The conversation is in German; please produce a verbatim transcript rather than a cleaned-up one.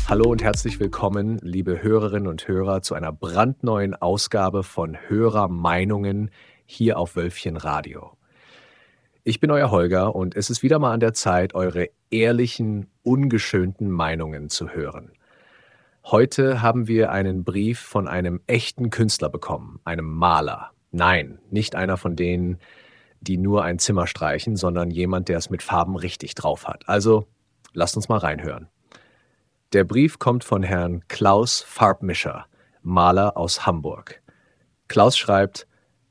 Hallo und herzlich willkommen, liebe Hörerinnen und Hörer, zu einer brandneuen Ausgabe von Hörermeinungen hier auf Wölfchen Radio. Ich bin euer Holger und es ist wieder mal an der Zeit, eure ehrlichen, ungeschönten Meinungen zu hören. Heute haben wir einen Brief von einem echten Künstler bekommen, einem Maler. Nein, nicht einer von denen, die nur ein Zimmer streichen, sondern jemand, der es mit Farben richtig drauf hat. Also, lasst uns mal reinhören. Der Brief kommt von Herrn Klaus Farbmischer, Maler aus Hamburg. Klaus schreibt: